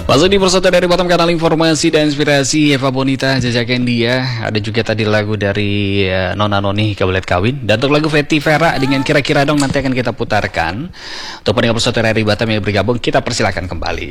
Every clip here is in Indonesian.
Masuk di persatu dari bottom kanal informasi dan inspirasi Eva Bonita, jajakan dia. Ada juga tadi lagu dari Nona Noni Kabelet Kawin. Dan untuk lagu Fetty Vera dengan Kira-Kira Dong nanti akan kita putarkan. Untuk pendengar persatu dari Batam yang bergabung, kita persilakan kembali.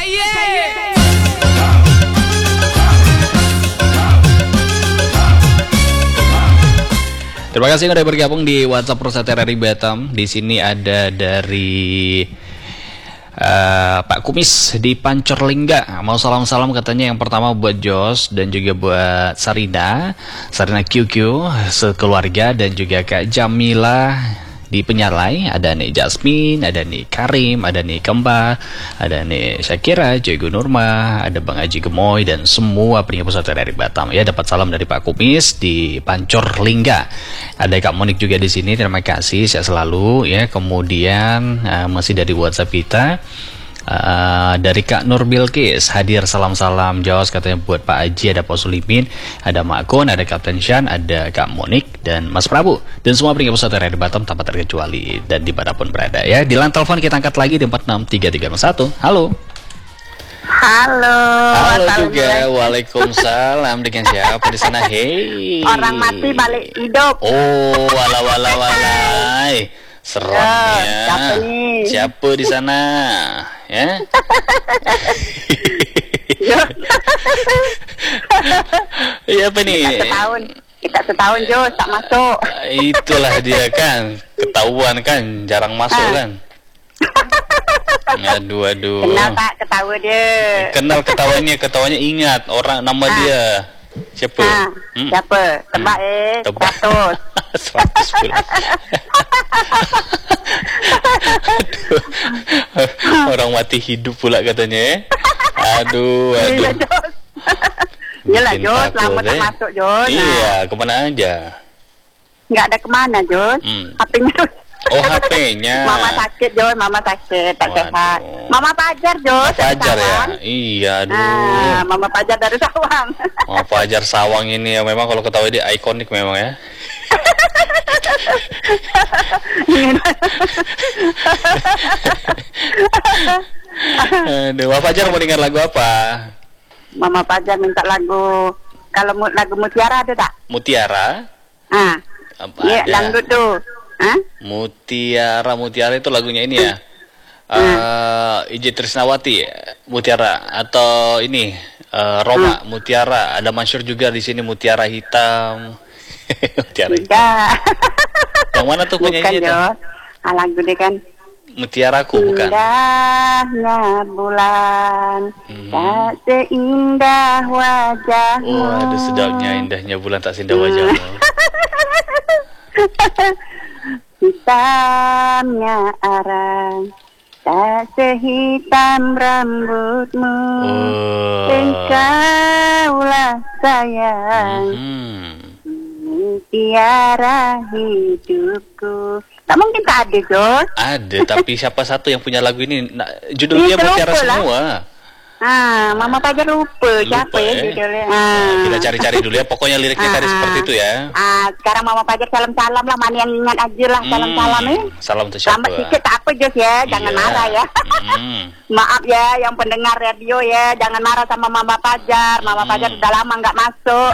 Terima kasih yang sudah bergabung di WhatsApp Persatu dari Batam. Di sini ada dari Pak Kumis di Pancorlingga. Mau salam-salam katanya, yang pertama buat Jos dan juga buat Sarina QQ sekeluarga, dan juga Kak Jamila di Penyalai. Ada nih Jasmine, ada nih Karim, ada nih Kembar, ada nih Syakira, Joy Nurma, ada Bang Haji Gemoy, dan semua pendengar Persatu dari Batam ya. Dapat salam dari Pak Kumis di Pancorlingga. Ada Kak Monik juga di sini, terima kasih, sehat selalu ya. Kemudian masih dari WhatsApp kita, dari Kak Nur Bilkis hadir salam-salam Jawas katanya buat Pak Haji, ada Pak Sulimin, ada Mak Kun, ada Kapten Shan, ada Kak Monik dan Mas Prabu, dan semua pendengar Persatu dari Batam tanpa terkecuali dan dimanapun berada ya. Di line telepon kita angkat lagi di 463301. Halo. Halo juga. Waalaikumsalam. Dengan siapa di sana? Hei. Orang mati balik hidup. Oh, walai. Seramnya. Siapa di sana? Ya. Iya apa nih? Kita setahun Jo tak masuk. Itulah dia kan, ketahuan kan, jarang masuk kan. Aduh. Kenal tak ketawa dia? Kenal ketawanya ingat orang nama dia. Siapa? Siapa? Tebak Tebak. 100 pula. Orang mati hidup pula katanya. Aduh. Iyalah Jos, lama tak masuk Jos. Iya, kemana aja? Nggak ada kemana Jos. HP-nya. Oh, HP-nya. Mama sakit Jos, mama sakit, tak sehat. Mama Pajar Jos. Pajar ya? Iya, aduh. Mama Pajar dari Sawang. Mama Pajar Sawang ini ya, memang kalau ketahui dia ikonik memang ya. Aduh, Mama Pajar mau dengar lagu apa? Mama Pajar minta lagu, kalau lagu Mutiara ada tak? Mutiara? Iya, dangdut tuh. Mutiara itu lagunya ini ya. Ije Trisnawati Mutiara, atau ini Roma Mutiara. Ada masyhur juga di sini Mutiara Hitam. Mutiara Hitam. Yang mana tuh penyanyi itu? Lagu dia kan Mutiaraku bukan? Indahnya bulan tak seindah wajahmu. Oh, aduh sedapnya, indahnya bulan tak seindah wajahmu. Hitamnya arang tak sehitam rambutmu. Engkaulah sayang, mutiara hidupku. Tak mungkin tak ada Jos. Ada, tapi siapa satu yang punya lagu ini? Judulnya Mutiara semua. Mama Pajar lupa siapa ya judulnya. Kita cari-cari dulu ya. Pokoknya liriknya tadi seperti itu ya. Sekarang Mama Pajar salam-salam lah, mana yang ingat aja lah salam-salam ya. Salam untuk siapa? Selamat sikit tak apa Jos ya, jangan marah ya. Maaf ya yang pendengar radio ya, jangan marah sama Mama Pajar. Mama Pajar sudah lama nggak masuk.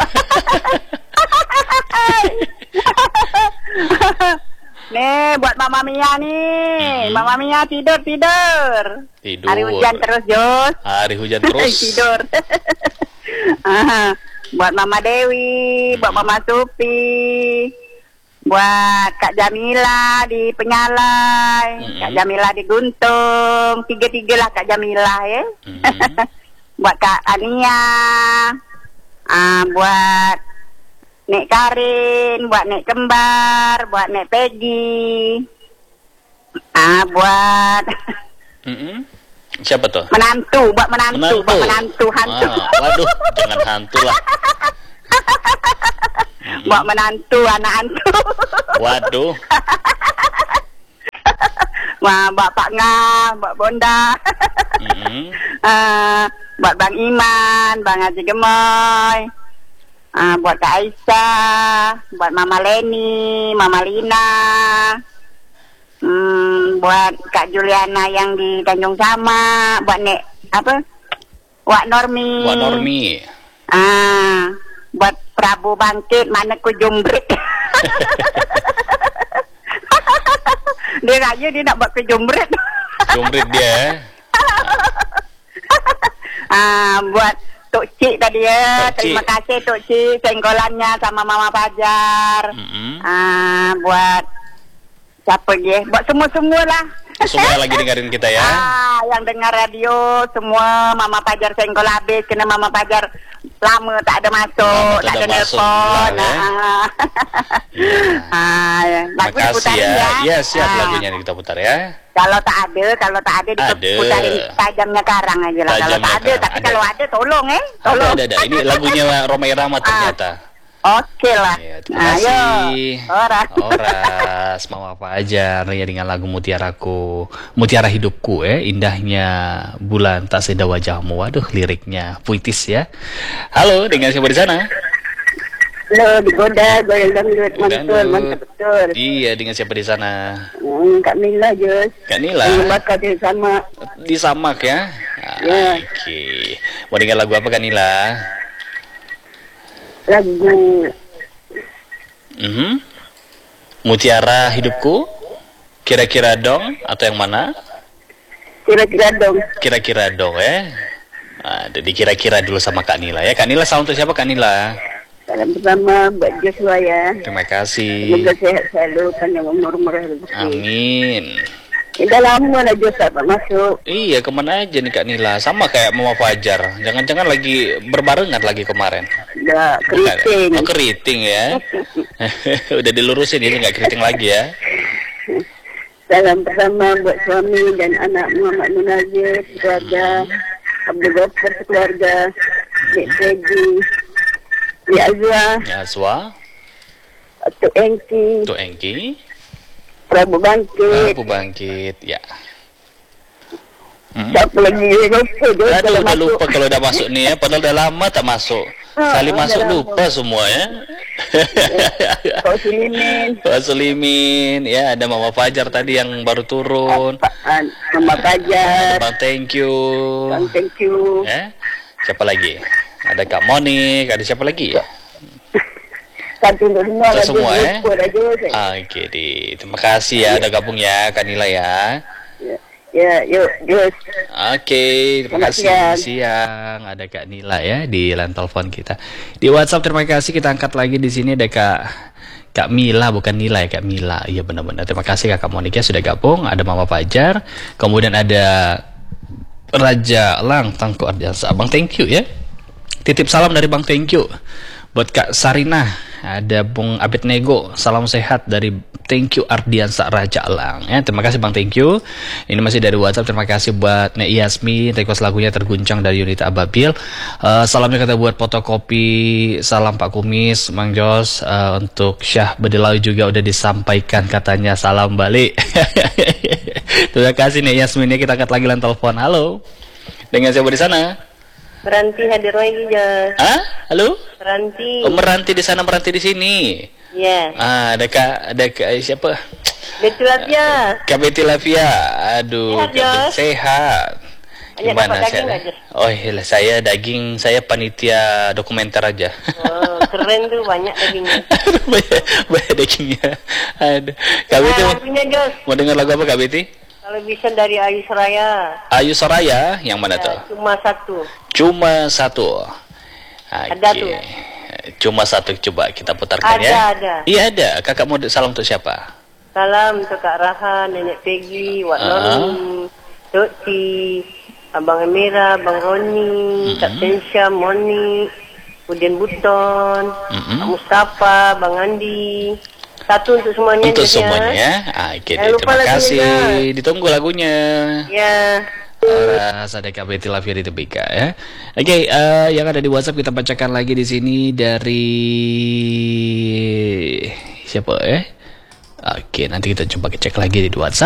Nih buat Mama Mia nih. Mama Mia tidur. Hari hujan terus Jos. Hari hujan terus. Tidur. Buat Mama Dewi, buat Mama Supi, buat Kak Jamila di Penyalai, Kak Jamila di Guntung, tiga lah Kak Jamila ya. Buat Kak Ania, buat Nek Karin, buat Nek Kembar, buat Nek Peggy, buat siapa tuh? Menantu, buat menantu hantu. Waduh, jangan hantu lah. Buat menantu, anak hantu. Waduh. Wah, Bapak Ngah, Mbak Bonda. Buat Bang Iman, Bang Haji Gemoy. Buat Kak Aisyah, buat Mama Leni, Mama Lina, buat Kak Juliana yang di Tanjung Sama, buat Nek Wak Normi. Wak Normi. Buat Prabu Bangkit, mana ku jumbrit. Dia raya dia nak buat ke jumbrit. Jumbrit dia. Buat Tok Cik tadi ya. Tok Cik. Terima kasih Tok Cik senggolannya sama Mama Fajar. Buat siapa dia? Buat semua-semua lah. Semua yang lagi dengerin kita ya. Yang dengar radio semua Mama Fajar senggol habis kena Mama Fajar lama tak ada masuk, tak ada nelpon. Lagu Makasih diputarin ya. ya. Ya, siap lagunya kita putar ya. Kalau tak ada diputarin tajamnya karang aja lah. Kalau tak ada, tapi kalau ada tolong tolong. Ada. Ini lagunya Romai Rahmat ternyata. Oke lah. Ya, terima kasih. Oras, Mama Fajar ya dengan lagu Mutiaraku, Mutiara Hidupku indahnya bulan tak seda wajahmu. Waduh, liriknya puitis ya. Halo, dengan siapa di sana? Halo, digoda, goyang dangdut, mantap betul. Iya, dengan siapa di sana? Kak Mila, Jos. Kak Nila. Bakal di Samak. Di Samak ya? Ya. Oke. Mau dengar lagu apa Kak Nila? Lagu Mutiara Hidupku, Kira-kira dong, atau yang mana? Kira-kira dong. Kira-kira dong jadi kira-kira dulu sama Kak Nila ya. Kak Nila, salam untuk siapa Kak Nila? Salam pertama buat Joshua ya. Terima kasih. Semoga sehat selalu, panjang umur rezeki. Amin. Udah lama lah Joshua tak masuk. Iya, kemana aja nih Kak Nila? Sama kayak Mama Fajar. Jangan-jangan lagi berbarengan lagi kemarin. Udah keriting. Oh, keriting ya. Udah dilurusin ini, nggak keriting lagi ya. Salam pertama buat suami dan anak Muhammad Munazir, keluarga Abdul Ghaffar, keluarga Nek Peggy, Ya Azwa, Azwa, Tuk Engki, Tuk Engki, Prabu Bangkit. Prabu Bangkit, ya. Siapa lagi lupa je. Aduh, udah lupa kalau udah masuk nih ya. Padahal udah lama tak masuk. Sekali masuk lupa semua ya. Pak Sulimin. Pak Sulimin, ya ada Mama Fajar tadi yang baru turun. Mama Fajar. Bang thank you. Bang thank you. Siapa lagi? Ada Kak Monik, ada siapa lagi? Satu semua ya. Oke, terima kasih ya udah gabung ya Kak Nila ya. Ya, yuk. Oke, terima kasih. Siang ada Kak Nila ya di line telepon kita. Di WhatsApp terima kasih, kita angkat lagi di sini ada Kak Mila, bukan Nila ya, Kak Mila. Iya benar-benar. Terima kasih Kakak Monika sudah gabung. Ada Mama Fajar, kemudian ada Raja Lang Tangku Ardiansa. Bang thank you ya. Titip salam dari Bang thank you. Buat Kak Sarinah, ada Bung Abed Nego, salam sehat dari thank you Ardiansa Raja Lang ya. Terima kasih Bang thank you. Ini masih dari WhatsApp. Terima kasih buat Nek Yasmi, request lagunya Terguncang dari Yunita Ababil. Salamnya kata buat fotokopi, salam Pak Kumis, Mang Jos, untuk Syah Bedelau juga udah disampaikan katanya salam balik. Terima kasih Nek Yasmi. Ini kita angkat lagi line telepon. Halo. Dengan siapa di sana? Meranti hadir lagi ya. Halo? Meranti. Oh, Meranti di sana, Meranti di sini. Iya. Ada Kak siapa? Betty Lavia. Kak Betty Lavia. Aduh, sehat. Gimana saya? Oh iya, saya panitia dokumenter aja. Oh, keren tuh, banyak dagingnya. banyak dagingnya. Aduh. Kak Betty mau dengar lagu apa Kak Betty? Kalau bisa dari Ayu Soraya. Ayu Soraya, yang mana tuh? Cuma satu. Ada tuh. Cuma satu, coba kita putarkan ya. Ada. Iya ada. Kakak mau salam untuk siapa? Salam untuk Kak Rahan, Nenek Peggy, Wak Noni, Doti, Abang Emira, Bang Roni, Kak Tensha, Moni, Udin Buton, Kak Mustafa, Bang Andi. Satu untuk semuanya. Untuk semuanya ya. Oke, terima kasih. Ditunggu lagunya. Ya. Oras ada Kak Betty Lavia di Tebika ya. Oke, yang ada di WhatsApp kita bacakan lagi di sini dari siapa ya? Oke, nanti kita coba cek lagi di WhatsApp.